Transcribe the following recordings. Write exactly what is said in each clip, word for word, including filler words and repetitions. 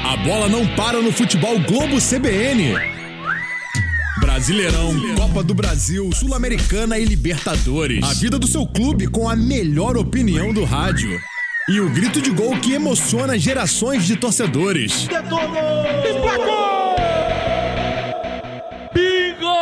A bola não para no futebol Globo C B N. Brasileirão, Copa do Brasil, Sul-Americana e Libertadores. A vida do seu clube com a melhor opinião do rádio. E o grito de gol que emociona gerações de torcedores. Detonou! Emplacou! Bingo!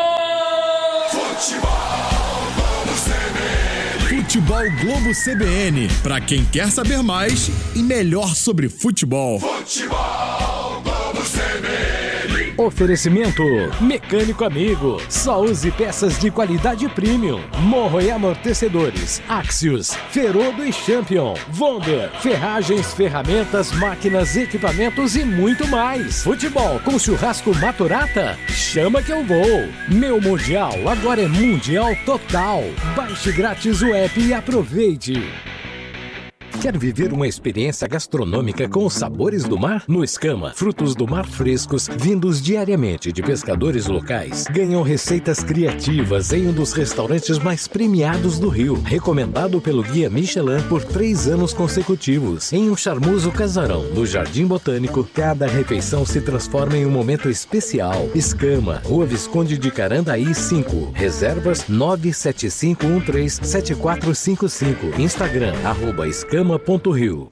Futebol Globo C B N. Futebol Globo C B N. Pra quem quer saber mais e melhor sobre futebol. Futebol Globo C B N. Oferecimento Mecânico Amigo. Só use peças de qualidade premium. Morro e amortecedores. Axios, Ferodo e Champion. Vonder, ferragens, ferramentas, máquinas, equipamentos e muito mais. Futebol com churrasco Maturata? Chama que eu vou. Meu Mundial agora é Mundial Total. Baixe grátis o app e aproveite. Quer viver uma experiência gastronômica com os sabores do mar? No Escama, frutos do mar frescos, vindos diariamente de pescadores locais, ganham receitas criativas em um dos restaurantes mais premiados do Rio, recomendado pelo Guia Michelin por três anos consecutivos. Em um charmoso casarão no Jardim Botânico, cada refeição se transforma em um momento especial. Escama, Rua Visconde de Carandaí cinco. Reservas nove sete cinco um três sete quatro cinco cinco. Instagram, arroba escama. Rio.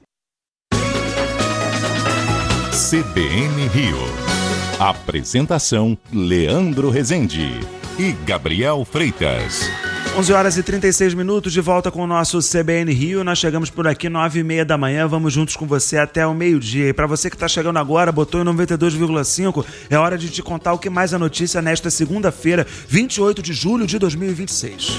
C B N Rio. Apresentação Leandro Rezende e Gabriel Freitas. onze horas e trinta e seis minutos, de volta com o nosso C B N Rio. Nós chegamos por aqui nove e meia da manhã, vamos juntos com você até o meio-dia. E para você que está chegando agora, botou em noventa e dois vírgula cinco, é hora de te contar o que mais é notícia nesta segunda-feira, vinte e oito de julho de dois mil e vinte e seis.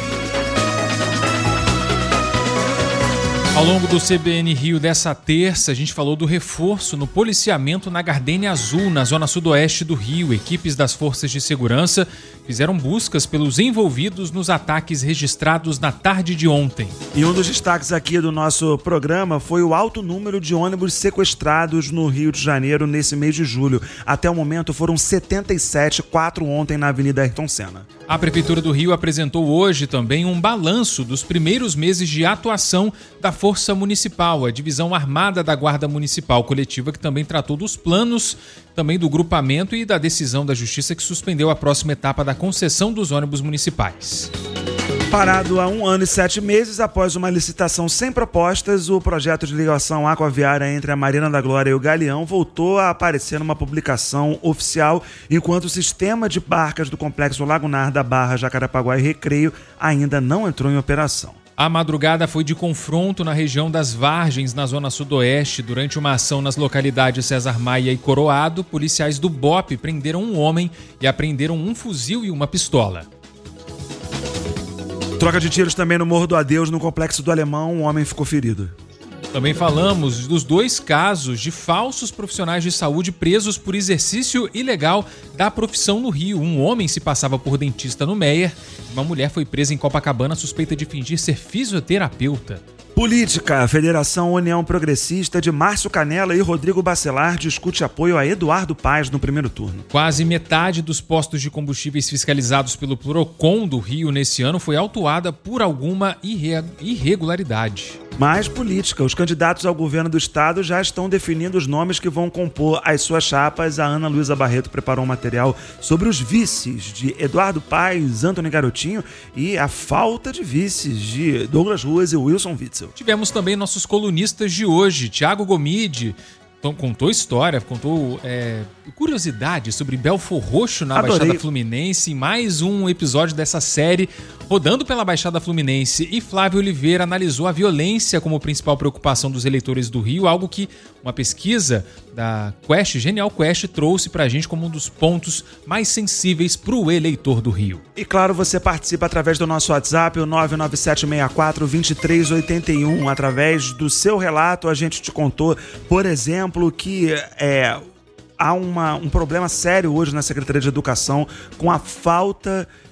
Ao longo do C B N Rio dessa terça, a gente falou do reforço no policiamento na Gardênia Azul, na zona sudoeste do Rio. Equipes das forças de segurança fizeram buscas pelos envolvidos nos ataques registrados na tarde de ontem. E um dos destaques aqui do nosso programa foi o alto número de ônibus sequestrados no Rio de Janeiro nesse mês de julho. Até o momento foram setenta e sete, quatro ontem na Avenida Ayrton Senna. A Prefeitura do Rio apresentou hoje também um balanço dos primeiros meses de atuação da Força Municipal, a Divisão Armada da Guarda Municipal Coletiva, que também tratou dos planos, também do grupamento e da decisão da Justiça que suspendeu a próxima etapa da concessão dos ônibus municipais. Parado há um ano e sete meses, após uma licitação sem propostas, o projeto de ligação aquaviária entre a Marina da Glória e o Galeão voltou a aparecer numa publicação oficial, enquanto o sistema de barcas do Complexo Lagunar da Barra, Jacarepaguá e Recreio ainda não entrou em operação. A madrugada foi de confronto na região das Vargens, na zona sudoeste. Durante uma ação nas localidades César Maia e Coroado, policiais do B O P prenderam um homem e apreenderam um fuzil e uma pistola. Troca de tiros também no Morro do Adeus, no Complexo do Alemão, um homem ficou ferido. Também falamos dos dois casos de falsos profissionais de saúde presos por exercício ilegal da profissão no Rio. Um homem se passava por dentista no Meier. Uma mulher foi presa em Copacabana suspeita de fingir ser fisioterapeuta. Política. A Federação União Progressista de Márcio Canela e Rodrigo Bacelar discute apoio a Eduardo Paes no primeiro turno. Quase metade dos postos de combustíveis fiscalizados pelo Procon do Rio nesse ano foi autuada por alguma irre- irregularidade. Mais política. Os candidatos ao governo do estado já estão definindo os nomes que vão compor as suas chapas. A Ana Luísa Barreto preparou um material sobre os vices de Eduardo Paes, Antony Garotinho e a falta de vices de Douglas Ruas e Wilson Witzel. Tivemos também nossos colunistas de hoje, Thiago Gomide, contou história, contou é, curiosidades sobre Belfor Roxo na Adorei. Baixada Fluminense, mais um episódio dessa série rodando pela Baixada Fluminense. E Flávio Oliveira analisou a violência como principal preocupação dos eleitores do Rio, algo que uma pesquisa da Quest, Genial Quest, trouxe pra gente como um dos pontos mais sensíveis pro eleitor do Rio. E claro, você participa através do nosso WhatsApp, o nove nove sete seis quatro, dois três oito um. Através do seu relato, a gente te contou, por exemplo, que é, há uma, um problema sério hoje na Secretaria de Educação com a falta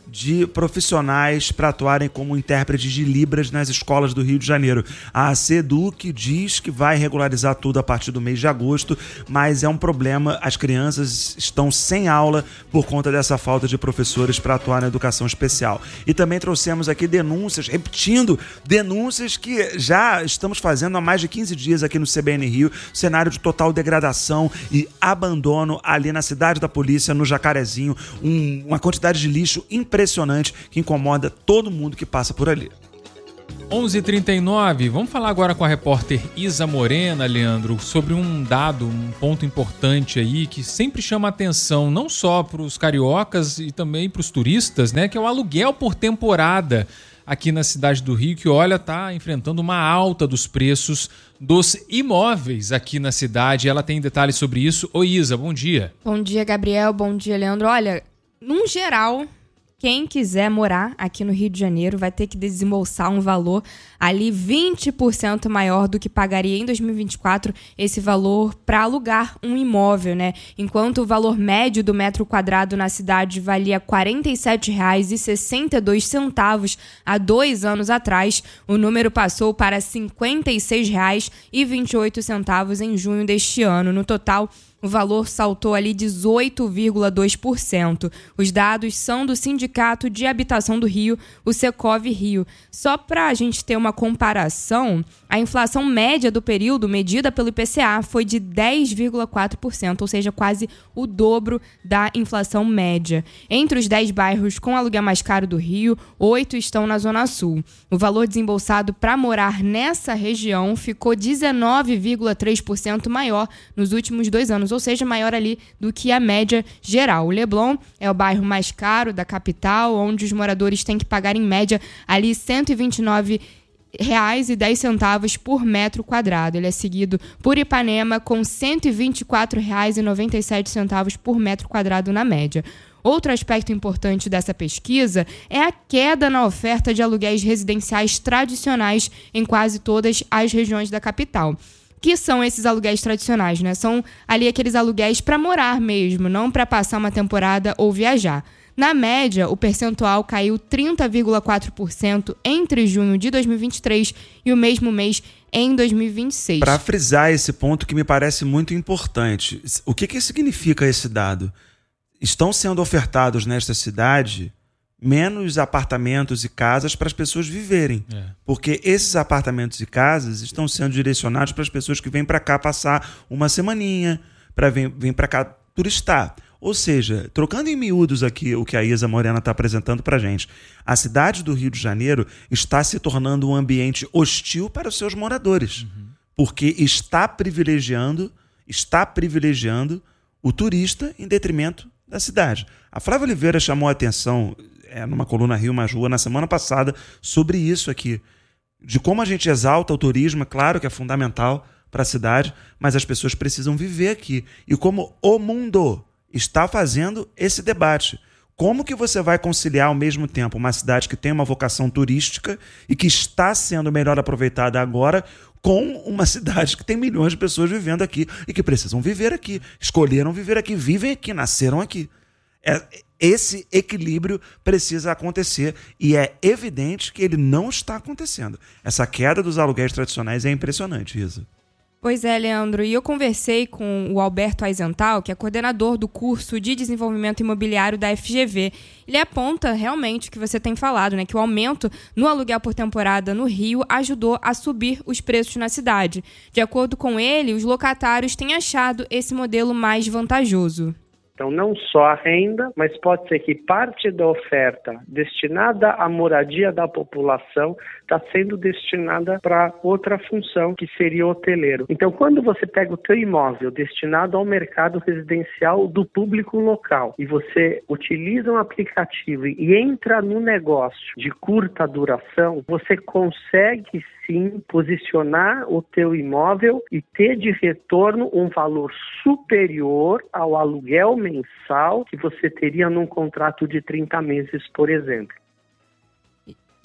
de profissionais para atuarem como intérpretes de Libras nas escolas do Rio de Janeiro. A SEDUC diz que vai regularizar tudo a partir do mês de agosto, mas é um problema, as crianças estão sem aula por conta dessa falta de professores para atuar na educação especial. E também trouxemos aqui denúncias, repetindo, denúncias que já estamos fazendo há mais de quinze dias aqui no C B N Rio, cenário de total degradação e abandono ali na cidade da polícia, no Jacarezinho, um, uma quantidade de lixo impressionante que incomoda todo mundo que passa por ali. onze e trinta e nove, vamos falar agora com a repórter Isa Morena, Leandro, sobre um dado, um ponto importante aí que sempre chama atenção não só para os cariocas e também para os turistas, né, que é o aluguel por temporada aqui na cidade do Rio, que, olha, está enfrentando uma alta dos preços dos imóveis aqui na cidade. Ela tem detalhes sobre isso. Oi, Isa, bom dia. Bom dia, Gabriel. Bom dia, Leandro. Olha, num geral, quem quiser morar aqui no Rio de Janeiro vai ter que desembolsar um valor ali vinte por cento maior do que pagaria em dois mil e vinte e quatro esse valor para alugar um imóvel, né? Enquanto o valor médio do metro quadrado na cidade valia quarenta e sete reais e sessenta e dois centavos há dois anos atrás, o número passou para cinquenta e seis reais e vinte e oito centavos em junho deste ano. No total, o valor saltou ali dezoito vírgula dois por cento. Os dados são do Sindicato de Habitação do Rio, o Secov Rio. Só para a gente ter uma comparação, a inflação média do período, medida pelo I P C A, foi de dez vírgula quatro por cento, ou seja, quase o dobro da inflação média. Entre os dez bairros com aluguel mais caro do Rio, oito estão na Zona Sul. O valor desembolsado para morar nessa região ficou dezenove vírgula três por cento maior nos últimos dois anos, ou seja, maior ali do que a média geral. O Leblon é o bairro mais caro da capital, onde os moradores têm que pagar em média ali cento e vinte e nove reais e dez centavos por metro quadrado. Ele é seguido por Ipanema com cento e vinte e quatro reais e noventa e sete centavos por metro quadrado na média. Outro aspecto importante dessa pesquisa é a queda na oferta de aluguéis residenciais tradicionais em quase todas as regiões da capital. Que são esses aluguéis tradicionais, né? São ali aqueles aluguéis para morar mesmo, não para passar uma temporada ou viajar. Na média, o percentual caiu trinta vírgula quatro por cento entre junho de dois mil e vinte e três e o mesmo mês em dois mil e vinte e seis. Para frisar esse ponto que me parece muito importante, o que, que significa esse dado? Estão sendo ofertados nesta cidade menos apartamentos e casas para as pessoas viverem. É. Porque esses apartamentos e casas estão sendo direcionados para as pessoas que vêm para cá passar uma semaninha, para vir, vir para cá turistar. Ou seja, trocando em miúdos aqui o que a Isa Morena está apresentando para a gente, a cidade do Rio de Janeiro está se tornando um ambiente hostil para os seus moradores. Uhum. Porque está privilegiando, está privilegiando o turista em detrimento da cidade. A Flávia Oliveira chamou a atenção é, numa coluna Rio Mais Rua na semana passada sobre isso aqui, de como a gente exalta o turismo, é claro que é fundamental para a cidade, mas as pessoas precisam viver aqui. E como o mundo está fazendo esse debate. Como que você vai conciliar ao mesmo tempo uma cidade que tem uma vocação turística e que está sendo melhor aproveitada agora com uma cidade que tem milhões de pessoas vivendo aqui e que precisam viver aqui, escolheram viver aqui, vivem aqui, nasceram aqui. É, esse equilíbrio precisa acontecer e é evidente que ele não está acontecendo. Essa queda dos aluguéis tradicionais é impressionante, Isa. Pois é, Leandro, e eu conversei com o Alberto Aizental, que é coordenador do curso de desenvolvimento imobiliário da F G V. Ele aponta realmente o que você tem falado, né, que o aumento no aluguel por temporada no Rio ajudou a subir os preços na cidade. De acordo com ele, os locatários têm achado esse modelo mais vantajoso. Então, não só a renda, mas pode ser que parte da oferta destinada à moradia da população está sendo destinada para outra função, que seria hoteleiro. Então, quando você pega o teu imóvel destinado ao mercado residencial do público local e você utiliza um aplicativo e entra no negócio de curta duração, você consegue sim posicionar o teu imóvel e ter de retorno um valor superior ao aluguel mensal que você teria num contrato de trinta meses, por exemplo.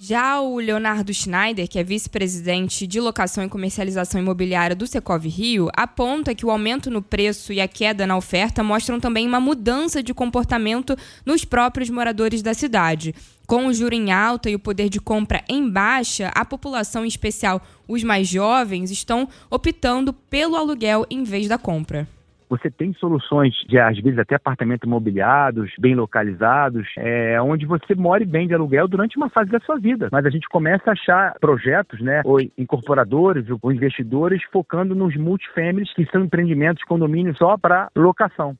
Já o Leonardo Schneider, que é vice-presidente de locação e comercialização imobiliária do Secov Rio, aponta que o aumento no preço e a queda na oferta mostram também uma mudança de comportamento nos próprios moradores da cidade. Com o juro em alta e o poder de compra em baixa, a população, em especial os mais jovens, estão optando pelo aluguel em vez da compra. Você tem soluções de, às vezes, até apartamentos imobiliados, bem localizados, é, onde você mora bem de aluguel durante uma fase da sua vida. Mas a gente começa a achar projetos, né, ou incorporadores ou investidores focando nos multifamilies, que são empreendimentos, condomínios só para locação.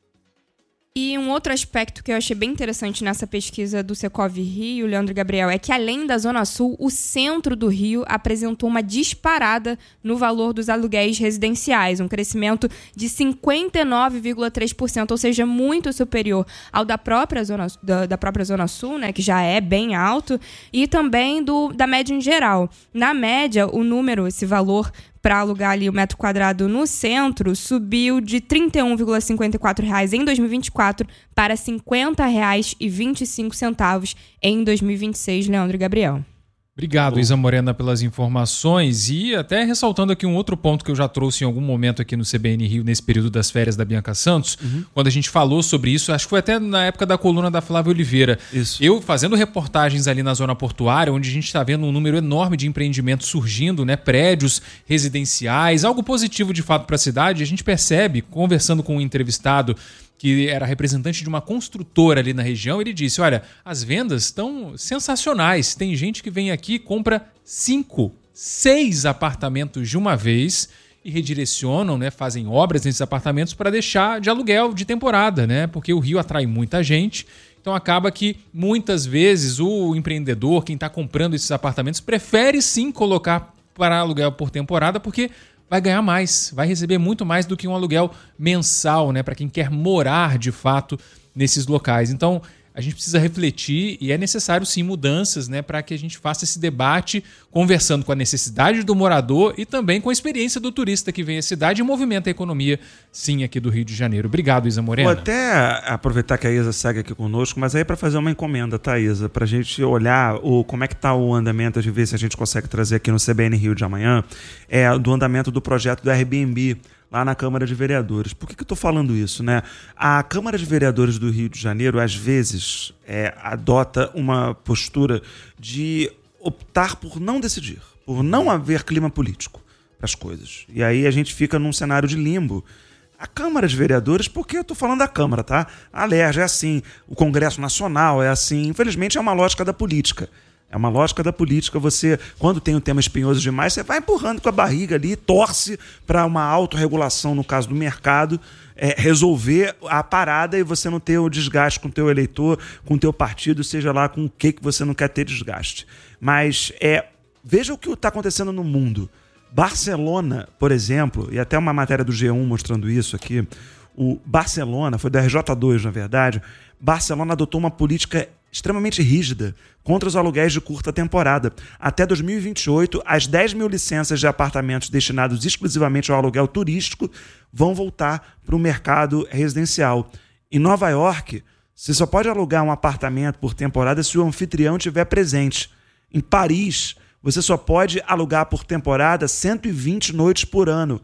E um outro aspecto que eu achei bem interessante nessa pesquisa do Secov Rio, Leandro e Gabriel, é que além da Zona Sul, o centro do Rio apresentou uma disparada no valor dos aluguéis residenciais, um crescimento de cinquenta e nove vírgula três por cento, ou seja, muito superior ao da própria Zona, da, da própria Zona Sul, né, que já é bem alto, e também do, da média em geral. Na média, o número, esse valor para alugar ali o metro quadrado no centro, subiu de trinta e um vírgula cinquenta e quatro reais em dois mil e vinte e quatro para cinquenta reais e vinte e cinco centavos em dois mil e vinte e seis, Leandro e Gabriel. Obrigado, Isa Morena, pelas informações. E até ressaltando aqui um outro ponto que eu já trouxe em algum momento aqui no C B N Rio, nesse período das férias da Bianca Santos, uhum. quando a gente falou sobre isso, acho que foi até na época da coluna da Flávia Oliveira. Isso. Eu fazendo reportagens ali na zona portuária, onde a gente está vendo um número enorme de empreendimentos surgindo, né, prédios residenciais, algo positivo de fato para a cidade. A gente percebe, conversando com um entrevistado que era representante de uma construtora ali na região, ele disse, olha, as vendas estão sensacionais. Tem gente que vem aqui e compra cinco, seis apartamentos de uma vez e redirecionam, né, fazem obras nesses apartamentos para deixar de aluguel de temporada, né, porque o Rio atrai muita gente. Então acaba que muitas vezes o empreendedor, quem está comprando esses apartamentos, prefere sim colocar para aluguel por temporada, porque vai ganhar mais, vai receber muito mais do que um aluguel mensal, né, para quem quer morar de fato nesses locais. Então, a gente precisa refletir e é necessário sim mudanças, né, para que a gente faça esse debate conversando com a necessidade do morador e também com a experiência do turista que vem à cidade e movimenta a economia, sim, aqui do Rio de Janeiro. Obrigado, Isa Morena. Vou até aproveitar que a Isa segue aqui conosco, mas aí para fazer uma encomenda, tá, Isa? Para a gente olhar o, como é que está o andamento, de ver se a gente consegue trazer aqui no C B N Rio de amanhã, é, do andamento do projeto do Airbnb, lá na Câmara de Vereadores. Por que, que eu estou falando isso, né? A Câmara de Vereadores do Rio de Janeiro, às vezes, é, adota uma postura de optar por não decidir, por não haver clima político para as coisas. E aí a gente fica num cenário de limbo. A Câmara de Vereadores, porque eu estou falando da Câmara, tá? A Alerj é assim, o Congresso Nacional é assim. Infelizmente é uma lógica da política. É uma lógica da política, você, quando tem um tema espinhoso demais, você vai empurrando com a barriga ali, torce para uma autorregulação, no caso do mercado, é, resolver a parada e você não ter o desgaste com o teu eleitor, com o teu partido, seja lá com o que, que você não quer ter desgaste. Mas é, veja o que está acontecendo no mundo. Barcelona, por exemplo, e até uma matéria do G um mostrando isso aqui, o Barcelona, foi do R J dois, na verdade, Barcelona adotou uma política extremamente rígida contra os aluguéis de curta temporada. Até dois mil e vinte e oito, as dez mil licenças de apartamentos destinados exclusivamente ao aluguel turístico vão voltar para o mercado residencial. Em Nova York, você só pode alugar um apartamento por temporada se o anfitrião estiver presente. Em Paris, você só pode alugar por temporada cento e vinte noites por ano.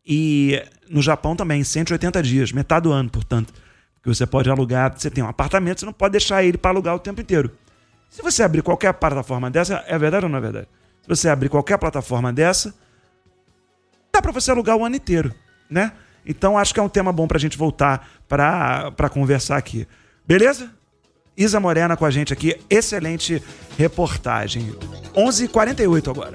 E no Japão também, cento e oitenta dias, metade do ano, portanto. Que você pode alugar, você tem um apartamento, você não pode deixar ele para alugar o tempo inteiro. Se você abrir qualquer plataforma dessa, é verdade ou não é verdade? Se você abrir qualquer plataforma dessa, dá para você alugar o ano inteiro, né? Então acho que é um tema bom para a gente voltar para conversar aqui. Beleza? Isa Morena com a gente aqui, excelente reportagem. onze e quarenta e oito agora.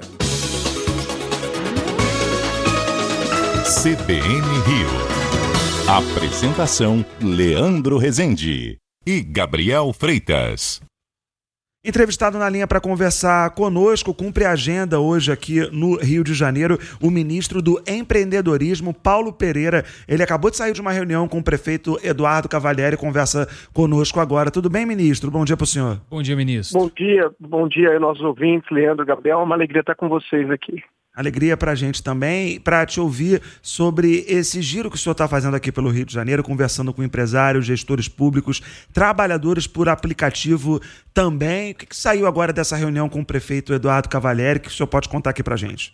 C B N Rio. Apresentação Leandro Rezende e Gabriel Freitas. Entrevistado na linha para conversar conosco, cumpre a agenda hoje aqui no Rio de Janeiro, o ministro do Empreendedorismo, Paulo Pereira. Ele acabou de sair de uma reunião com o prefeito Eduardo Cavalieri e conversa conosco agora. Tudo bem, ministro? Bom dia para o senhor. Bom dia, ministro. Bom dia, bom dia aí nossos ouvintes, Leandro, Gabriel. É uma alegria estar com vocês aqui. Alegria para a gente também, para te ouvir sobre esse giro que o senhor está fazendo aqui pelo Rio de Janeiro, conversando com empresários, gestores públicos, trabalhadores por aplicativo também. O que, que saiu agora dessa reunião com o prefeito Eduardo Cavalieri, que o senhor pode contar aqui para a gente?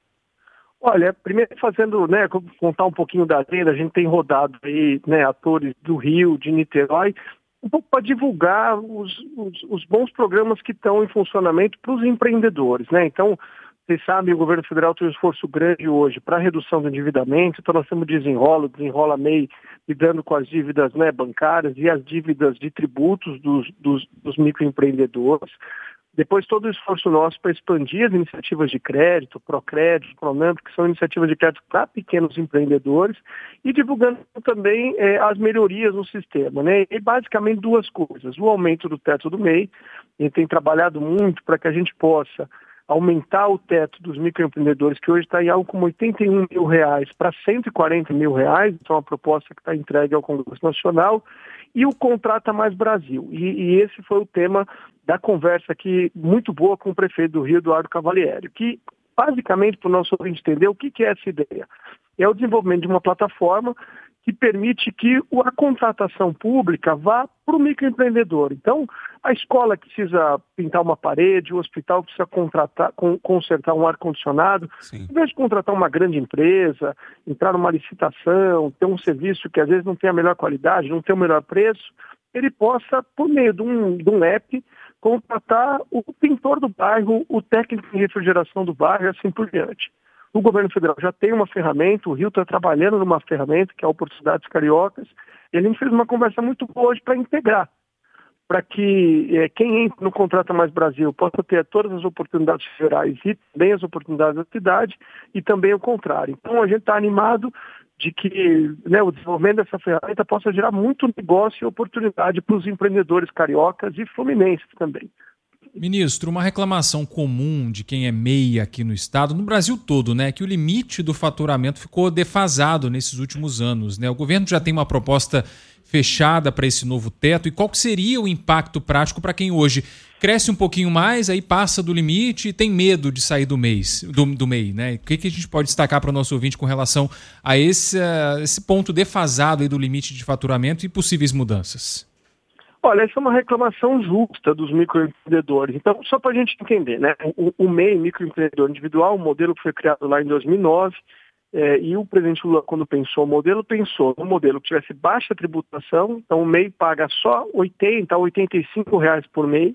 Olha, primeiro fazendo, né, contar um pouquinho da agenda, a gente tem rodado aí, né, atores do Rio, de Niterói, um pouco para divulgar os, os, os bons programas que estão em funcionamento para os empreendedores, né? Então, vocês sabem, o governo federal tem um esforço grande hoje para a redução do endividamento, então nós temos desenrolo, desenrola M E I, lidando com as dívidas, né, bancárias e as dívidas de tributos dos, dos, dos microempreendedores. Depois todo o esforço nosso para expandir as iniciativas de crédito, Procrédito, Pronamp, que são iniciativas de crédito para pequenos empreendedores, e divulgando também é, as melhorias no sistema, né? E basicamente duas coisas: o aumento do teto do M E I, a gente tem trabalhado muito para que a gente possa aumentar o teto dos microempreendedores, que hoje está em algo como oitenta e um mil reais para cento e quarenta mil reais, então é uma proposta que está entregue ao Congresso Nacional, e o Contrata Mais Brasil. E, e esse foi o tema da conversa aqui, muito boa, com o prefeito do Rio, Eduardo Cavalieri, que basicamente, para o nosso ouvinte entender, o que, que é essa ideia? É o desenvolvimento de uma plataforma que permite que a contratação pública vá para o microempreendedor. Então, a escola que precisa pintar uma parede, o hospital precisa contratar, consertar um ar-condicionado, em vez de contratar uma grande empresa, entrar numa licitação, ter um serviço que às vezes não tem a melhor qualidade, não tem o melhor preço, ele possa, por meio de um, de um app, contratar o pintor do bairro, o técnico de refrigeração do bairro e assim por diante. O governo federal já tem uma ferramenta, o Rio está trabalhando numa ferramenta, que é a Oportunidades Cariocas, e a gente fez uma conversa muito boa hoje para integrar, para que é, quem entra no Contrata Mais Brasil possa ter todas as oportunidades federais e também as oportunidades da cidade, e também o contrário. Então a gente está animado de que, né, o desenvolvimento dessa ferramenta possa gerar muito negócio e oportunidade para os empreendedores cariocas e fluminenses também. Ministro, uma reclamação comum de quem é M E I aqui no estado, no Brasil todo, né, é que o limite do faturamento ficou defasado nesses últimos anos, né? O governo já tem uma proposta fechada para esse novo teto, e qual que seria o impacto prático para quem hoje cresce um pouquinho mais, aí passa do limite e tem medo de sair do mês, do, do M E I, né? O que, que a gente pode destacar para o nosso ouvinte com relação a esse, a esse ponto defasado aí do limite de faturamento e possíveis mudanças? Olha, essa é uma reclamação justa dos microempreendedores. Então, só para a gente entender, né? O, o M E I, microempreendedor individual, um modelo que foi criado lá em dois mil e nove, é, e o presidente Lula, quando pensou o modelo, pensou no modelo que tivesse baixa tributação, então o M E I paga só oitenta a oitenta e cinco reais por mês,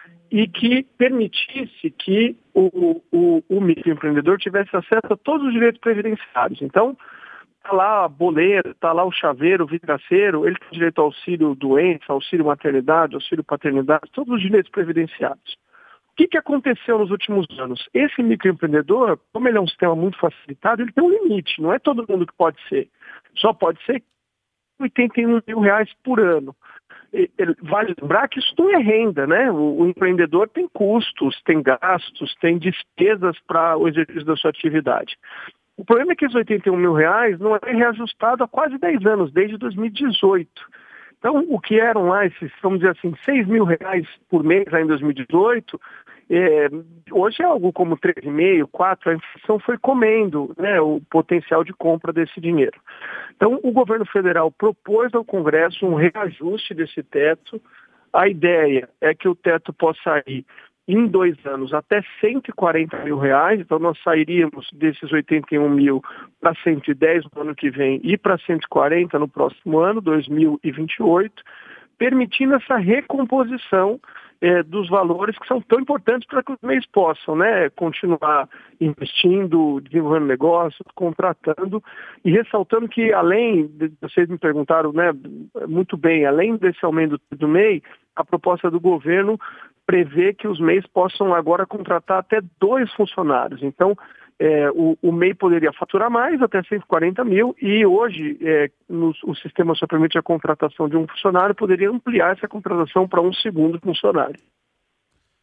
e que permitisse que o, o, o microempreendedor tivesse acesso a todos os direitos previdenciários. Então, está lá a boleira, está lá o chaveiro, o vidraceiro, ele tem direito ao auxílio doença, auxílio maternidade, auxílio paternidade, todos os direitos previdenciários. O que, que aconteceu nos últimos anos? Esse microempreendedor, como ele é um sistema muito facilitado, ele tem um limite, não é todo mundo que pode ser. Só pode ser oitenta e um mil reais por ano. Vale lembrar que isso não é renda, né? O, o empreendedor tem custos, tem gastos, tem despesas para o exercício da sua atividade. O problema é que esses oitenta e um mil reais não é reajustado há quase dez anos, desde dois mil e dezoito. Então, o que eram lá, esses, vamos dizer assim, seis mil reais por mês lá em dois mil e dezoito, é, hoje é algo como três vírgula cinco, quatro, a inflação foi comendo, né, o potencial de compra desse dinheiro. Então, o governo federal propôs ao Congresso um reajuste desse teto. A ideia é que o teto possa ir em dois anos até cento e quarenta mil reais, então nós sairíamos desses oitenta e um mil para cento e dez no ano que vem e para cento e quarenta no próximo ano, dois mil e vinte e oito, permitindo essa recomposição eh, dos valores que são tão importantes para que os M E Is possam, né, continuar investindo, desenvolvendo negócios, contratando, e ressaltando que além, de, vocês me perguntaram, né, muito bem, além desse aumento do M E I, a proposta do governo prevê que os M E Is possam agora contratar até dois funcionários. Então, é, o, o M E I poderia faturar mais, até cento e quarenta mil, e hoje é, no, o sistema só permite a contratação de um funcionário, poderia ampliar essa contratação para um segundo funcionário.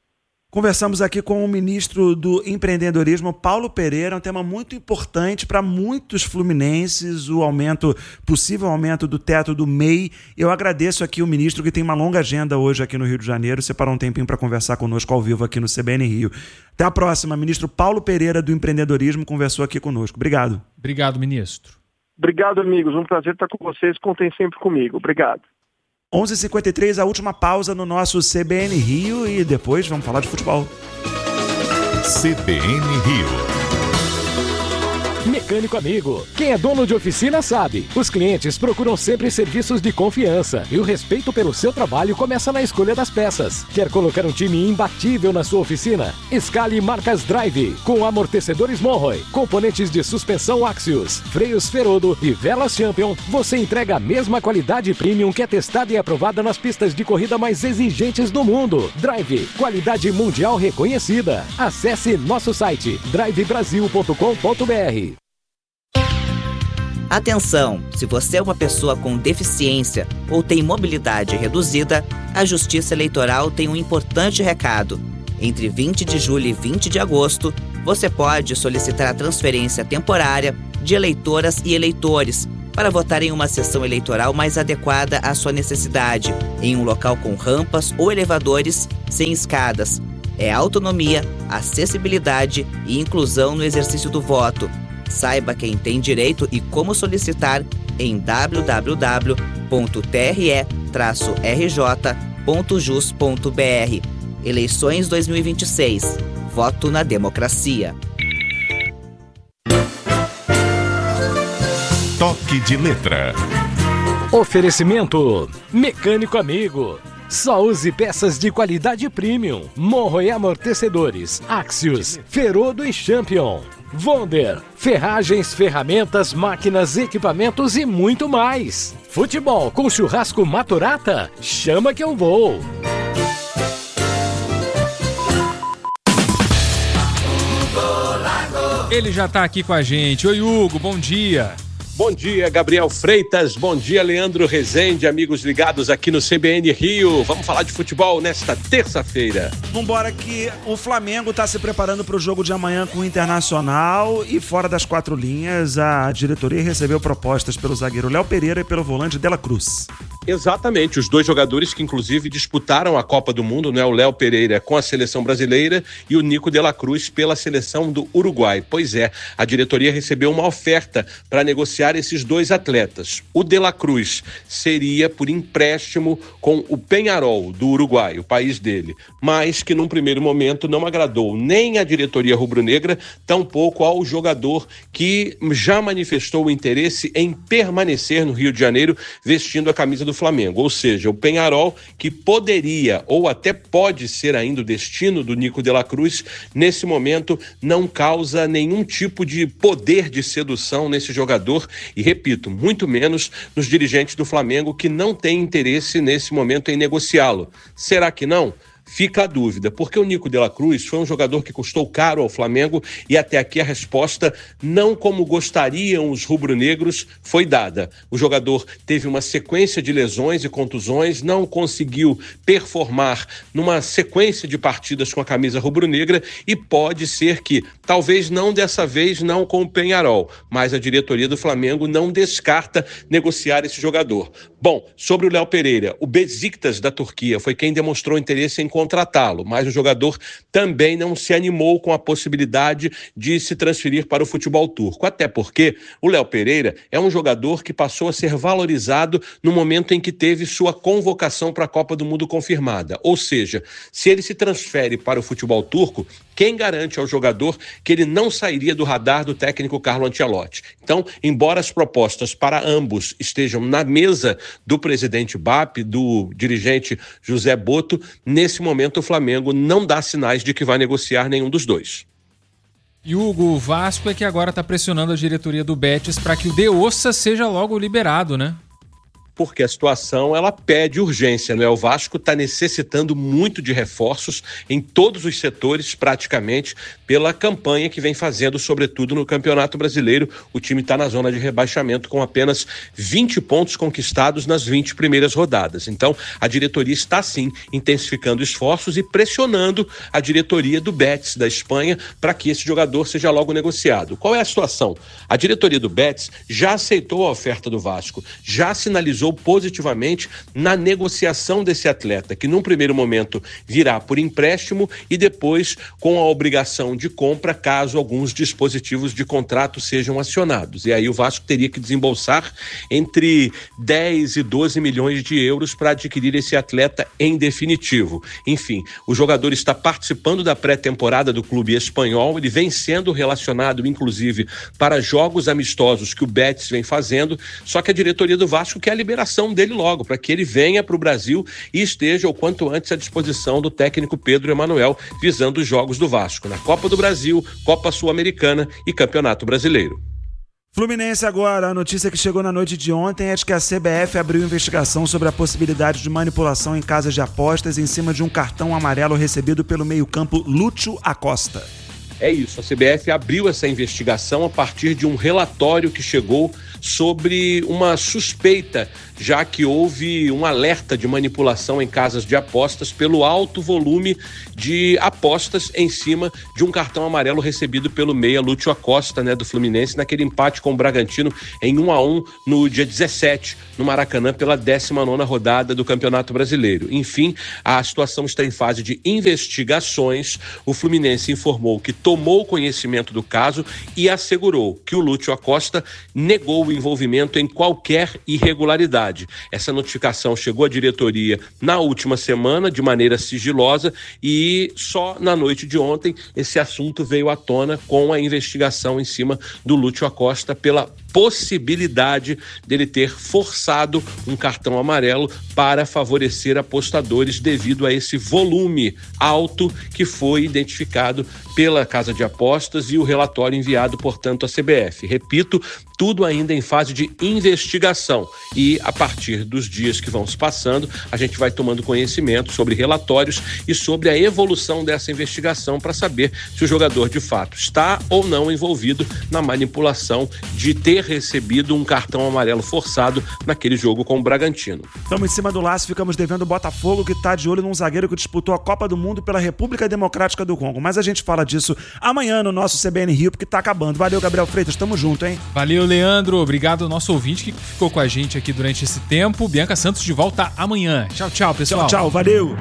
Conversamos aqui com o ministro do Empreendedorismo, Paulo Pereira, um tema muito importante para muitos fluminenses, o aumento, possível aumento do teto do M E I. Eu agradeço aqui o ministro, que tem uma longa agenda hoje aqui no Rio de Janeiro, separou um tempinho para conversar conosco ao vivo aqui no C B N Rio. Até a próxima. Ministro Paulo Pereira do Empreendedorismo conversou aqui conosco. Obrigado. Obrigado, ministro. Obrigado, amigos. Um prazer estar com vocês. Contem sempre comigo. Obrigado. onze e cinquenta e três, a última pausa no nosso C B N Rio e depois vamos falar de futebol. C B N Rio. Mecânico Amigo. Quem é dono de oficina sabe. Os clientes procuram sempre serviços de confiança e o respeito pelo seu trabalho começa na escolha das peças. Quer colocar um time imbatível na sua oficina? Escale marcas Drive, com amortecedores Monroe, componentes de suspensão Axios, freios Ferodo e velas Champion. Você entrega a mesma qualidade premium que é testada e aprovada nas pistas de corrida mais exigentes do mundo. Drive, qualidade mundial reconhecida. Acesse nosso site drive brasil ponto com ponto b r. Atenção! Se você é uma pessoa com deficiência ou tem mobilidade reduzida, a Justiça Eleitoral tem um importante recado. Entre vinte de julho e vinte de agosto, você pode solicitar a transferência temporária de eleitoras e eleitores para votar em uma sessão eleitoral mais adequada à sua necessidade, em um local com rampas ou elevadores sem escadas. É autonomia, acessibilidade e inclusão no exercício do voto. Saiba quem tem direito e como solicitar em w w w ponto t r e traço r j ponto jus ponto b r. Eleições dois mil e vinte e seis. Voto na democracia. Toque de letra. Oferecimento Mecânico Amigo. Só use peças de qualidade premium. Monroe Amortecedores, Axios, Ferodo e Champion. Wonder, ferragens, ferramentas, máquinas, equipamentos e muito mais. Futebol com churrasco Maturata? Chama que eu vou. Ele já tá aqui com a gente. Oi, Hugo, bom dia. Bom dia, Gabriel Freitas. Bom dia, Leandro Rezende, amigos ligados aqui no C B N Rio. Vamos falar de futebol nesta terça-feira. Vambora que o Flamengo está se preparando para o jogo de amanhã com o Internacional e fora das quatro linhas, a diretoria recebeu propostas pelo zagueiro Léo Pereira e pelo volante De La Cruz. Exatamente, os dois jogadores que inclusive disputaram a Copa do Mundo, né? O Léo Pereira com a seleção brasileira e o Nico De La Cruz pela seleção do Uruguai. Pois é, a diretoria recebeu uma oferta para negociar esses dois atletas. O De La Cruz seria por empréstimo com o Peñarol do Uruguai, o país dele, mas que num primeiro momento não agradou nem a diretoria rubro-negra, tampouco ao jogador que já manifestou o interesse em permanecer no Rio de Janeiro vestindo a camisa do Flamengo, ou seja, o Peñarol, que poderia ou até pode ser ainda o destino do Nico De La Cruz, nesse momento não causa nenhum tipo de poder de sedução nesse jogador e, repito, muito menos nos dirigentes do Flamengo que não têm interesse nesse momento em negociá-lo. Será que não? Fica a dúvida, porque o Nico De La Cruz foi um jogador que custou caro ao Flamengo e até aqui a resposta, não como gostariam os rubro-negros, foi dada. O jogador teve uma sequência de lesões e contusões, não conseguiu performar numa sequência de partidas com a camisa rubro-negra e pode ser que, talvez não dessa vez, não com o Peñarol, mas a diretoria do Flamengo não descarta negociar esse jogador. Bom, sobre o Léo Pereira, o Besiktas da Turquia foi quem demonstrou interesse em contratá-lo, mas o jogador também não se animou com a possibilidade de se transferir para o futebol turco, até porque o Léo Pereira é um jogador que passou a ser valorizado no momento em que teve sua convocação para a Copa do Mundo confirmada, ou seja, se ele se transfere para o futebol turco, quem garante ao jogador que ele não sairia do radar do técnico Carlo Ancelotti? Então, embora as propostas para ambos estejam na mesa do presidente B A P, do dirigente José Boto, nesse momento o Flamengo não dá sinais de que vai negociar nenhum dos dois. E Hugo, o Vasco é que agora está pressionando a diretoria do Betis para que o De Ossa seja logo liberado, né? porque a situação ela pede urgência, não é? O Vasco está necessitando muito de reforços em todos os setores, praticamente, pela campanha que vem fazendo, sobretudo no Campeonato Brasileiro. O time está na zona de rebaixamento com apenas vinte pontos conquistados nas vinte primeiras rodadas. Então, a diretoria está, sim, intensificando esforços e pressionando a diretoria do Betis, da Espanha, para que esse jogador seja logo negociado. Qual é a situação? A diretoria do Betis já aceitou a oferta do Vasco, já sinalizou positivamente na negociação desse atleta, que num primeiro momento virá por empréstimo e depois com a obrigação de compra caso alguns dispositivos de contrato sejam acionados. E aí o Vasco teria que desembolsar entre dez e doze milhões de euros para adquirir esse atleta em definitivo. Enfim, o jogador está participando da pré-temporada do clube espanhol, ele vem sendo relacionado inclusive para jogos amistosos que o Betis vem fazendo, só que a diretoria do Vasco quer a liberação dele logo, para que ele venha para o Brasil e esteja o quanto antes à disposição do técnico Pedro Emanuel, visando os jogos do Vasco na Copa do Brasil, Copa Sul-Americana e Campeonato Brasileiro. Fluminense agora, a notícia que chegou na noite de ontem é de que a C B F abriu investigação sobre a possibilidade de manipulação em casas de apostas em cima de um cartão amarelo recebido pelo meio-campo Lúcio Acosta. É isso, a C B F abriu essa investigação a partir de um relatório que chegou sobre uma suspeita, já que houve um alerta de manipulação em casas de apostas pelo alto volume de apostas em cima de um cartão amarelo recebido pelo meia Lúcio Acosta, né, do Fluminense, naquele empate com o Bragantino em um a um no dia dezessete, no Maracanã, pela décima nona rodada do Campeonato Brasileiro. Enfim, a situação está em fase de investigações. O Fluminense informou que tomou conhecimento do caso e assegurou que o Lúcio Acosta negou o envolvimento em qualquer irregularidade. Essa notificação chegou à diretoria na última semana, de maneira sigilosa, e só na noite de ontem esse assunto veio à tona com a investigação em cima do Lúcio Acosta pela possibilidade dele ter forçado um cartão amarelo para favorecer apostadores devido a esse volume alto que foi identificado pela Casa de Apostas e o relatório enviado, portanto, à C B F. Repito, tudo ainda em fase de investigação e a partir dos dias que vão se passando, a gente vai tomando conhecimento sobre relatórios e sobre a evolução dessa investigação para saber se o jogador de fato está ou não envolvido na manipulação de ter recebido um cartão amarelo forçado naquele jogo com o Bragantino. Estamos em cima do laço, ficamos devendo o Botafogo, que está de olho num zagueiro que disputou a Copa do Mundo pela República Democrática do Congo. Mas a gente fala disso amanhã no nosso C B N Rio, porque está acabando. Valeu, Gabriel Freitas, tamo junto, hein? Valeu, Leandro. Obrigado ao nosso ouvinte que ficou com a gente aqui durante esse tempo. Bianca Santos de volta amanhã. Tchau, tchau, pessoal. Tchau, tchau, valeu.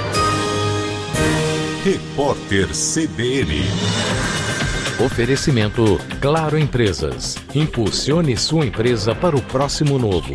Repórter C B N. Oferecimento Claro Empresas. Impulsione sua empresa para o próximo novo.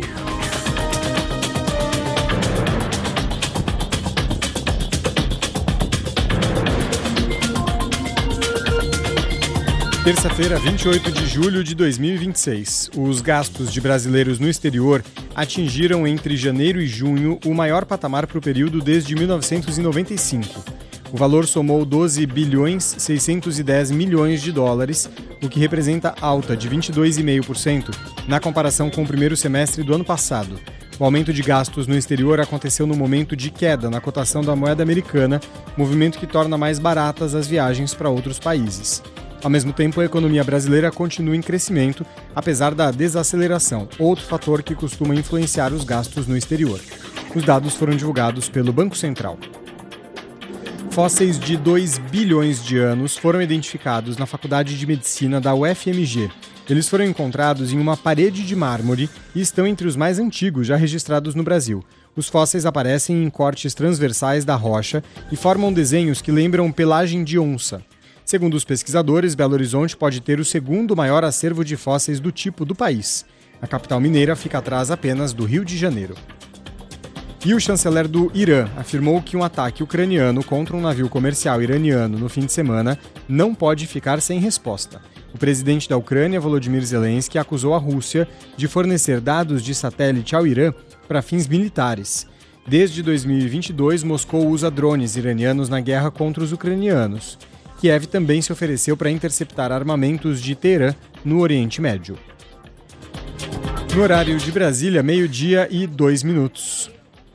Terça-feira, vinte e oito de julho de dois mil e vinte e seis. Os gastos de brasileiros no exterior atingiram entre janeiro e junho o maior patamar para o período desde mil novecentos e noventa e cinco. O valor somou doze bilhões seiscentos e dez milhões de dólares, o que representa alta de vinte e dois vírgula cinco por cento na comparação com o primeiro semestre do ano passado. O aumento de gastos no exterior aconteceu no momento de queda na cotação da moeda americana, movimento que torna mais baratas as viagens para outros países. Ao mesmo tempo, a economia brasileira continua em crescimento, apesar da desaceleração, outro fator que costuma influenciar os gastos no exterior. Os dados foram divulgados pelo Banco Central. Fósseis de dois bilhões de anos foram identificados na Faculdade de Medicina da U F M G. Eles foram encontrados em uma parede de mármore e estão entre os mais antigos já registrados no Brasil. Os fósseis aparecem em cortes transversais da rocha e formam desenhos que lembram pelagem de onça. Segundo os pesquisadores, Belo Horizonte pode ter o segundo maior acervo de fósseis do tipo do país. A capital mineira fica atrás apenas do Rio de Janeiro. E o chanceler do Irã afirmou que um ataque ucraniano contra um navio comercial iraniano no fim de semana não pode ficar sem resposta. O presidente da Ucrânia, Volodymyr Zelensky, acusou a Rússia de fornecer dados de satélite ao Irã para fins militares. Desde dois mil e vinte e dois, Moscou usa drones iranianos na guerra contra os ucranianos. Kiev também se ofereceu para interceptar armamentos de Teherã no Oriente Médio. No horário de Brasília, meio-dia e dois minutos.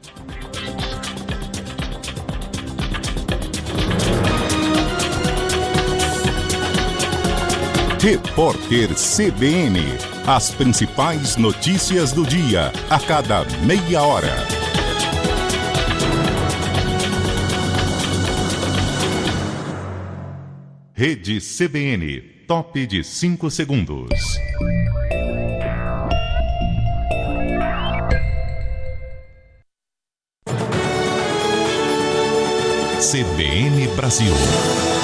Repórter C B N. As principais notícias do dia, a cada meia hora. Rede C B N. Top de cinco segundos. C B N Brasil.